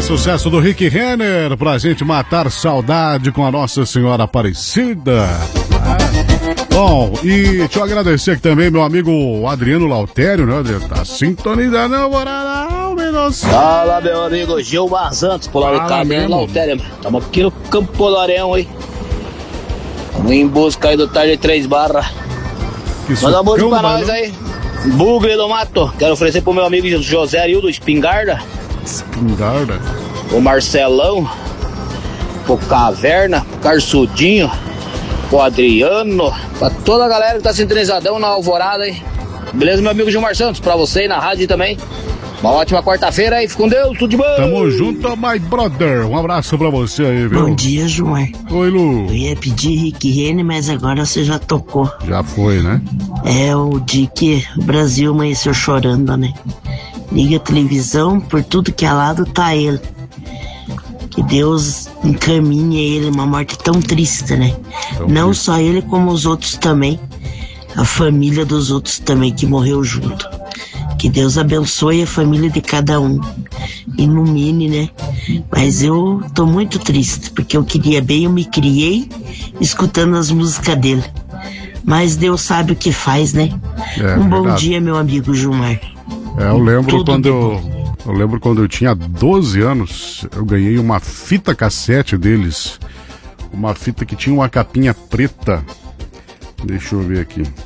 sucesso do Rick Renner pra gente matar saudade com a Nossa Senhora Aparecida. Bom, e deixa eu agradecer aqui também meu amigo Adriano Lautério, né, Adriano? Tá sintonizando a morada. Fala, meu amigo Gilmar Santos, por lá do Adriano Lautério. Estamos aqui no Campo Polarão, hein? Vamos em busca aí do Tarde 3 Barra. Manda um música pra nós aí. Bugre do Mato. Quero oferecer pro meu amigo José Arildo Espingarda. Espingarda. O Marcelão. Pro Caverna. Pro Carsudinho. Pro Adriano. Pra toda a galera que tá sintonizadão na Alvorada aí. Beleza, meu amigo Gilmar Santos? Pra você aí na rádio também. Uma ótima quarta-feira aí, fica com Deus, tudo de bom. Tamo junto, my brother. Um abraço pra você aí, viu? Bom dia, João. Oi, Lu. Eu ia pedir Rick Renner, mas agora você já tocou. Já foi, né? É o de que o Brasil amanheceu chorando, né? Liga a televisão, por tudo que é lado tá ele. Que Deus encaminhe ele, uma morte tão triste, né? Não só ele, como os outros também. A família dos outros também que morreu junto. Que Deus abençoe a família de cada um. Ilumine, né? Mas eu tô muito triste, porque eu queria bem, eu me criei escutando as músicas dele. Mas Deus sabe o que faz, né? Bom dia, meu amigo Gilmar. Eu lembro quando eu tinha 12 anos, eu ganhei uma fita cassete deles. Uma fita que tinha uma capinha preta. Deixa eu ver aqui.